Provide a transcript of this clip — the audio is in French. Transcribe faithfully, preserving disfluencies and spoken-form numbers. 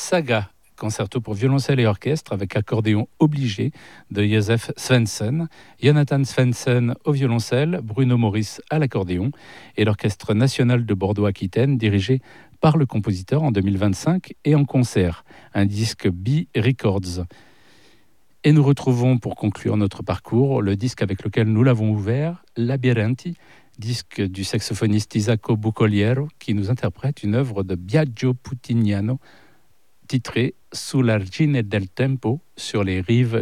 Saga, concerto pour violoncelle et orchestre avec accordéon obligé de Josef Svensson, Jonathan Svensson au violoncelle, Bruno Maurice à l'accordéon et l'Orchestre national de Bordeaux-Aquitaine dirigé par le compositeur en deux mille vingt-cinq et en concert, un disque B Records. Et nous retrouvons pour conclure notre parcours le disque avec lequel nous l'avons ouvert, Labirinti, disque du saxophoniste Isacco Bucoliero qui nous interprète une œuvre de Biagio Putignano titrée Sull'argine del tempo, sur les rives